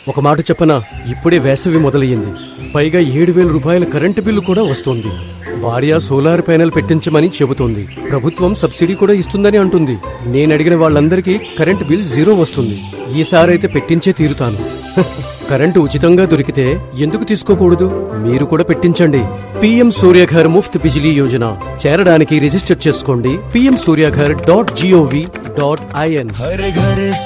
ఒక మాట చెప్పనా, ఇప్పుడే వేసవి మొదలయ్యింది. పైగా 7,000 రూపాయల కరెంటు బిల్లు కూడా వస్తోంది. భార్య సోలార్ ప్యానెల్ పెట్టించమని చెబుతోంది. ప్రభుత్వం సబ్సిడీ కూడా ఇస్తుందని అంటుంది. నేను అడిగిన వాళ్ళందరికీ కరెంటు బిల్ 0 వస్తుంది. ఈసారైతే పెట్టించే తీరుతాను. కరెంటు ఉచితంగా దొరికితే ఎందుకు తీసుకోకూడదు? మీరు కూడా పెట్టించండి. PM సూర్యఘర్ ముఫ్త్ బిజిలీ యోజన చేరడానికి రిజిస్టర్ చేసుకోండి. pmsuryaghar.gov.in.